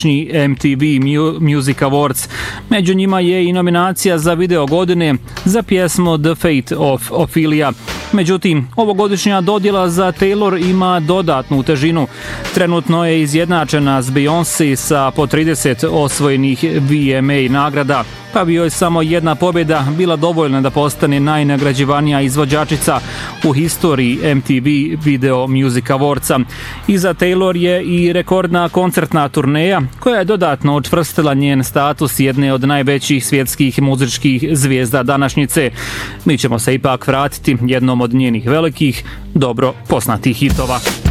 MTV Music Awards. Među njima je i nominacija za video godine za pjesmu The Fate of Ophelia. Međutim, ovogodišnja dodjela za Taylor ima dodatnu težinu. Trenutno je izjednačena s Beyoncé sa po 30 osvojenih VMA nagrada, pa bi joj samo jedna pobjeda bila dovoljna da postane najnagrađivanija izvođačica u historiji MTV Video Music Awardsa. Iza Taylor je i rekordna koncertna turneja koja je dodatno učvrstila njen status jedne od najvećih svjetskih muzičkih zvijezda današnjice. Mi ćemo se ipak vratiti jednom od njenih velikih, dobro poznatih hitova.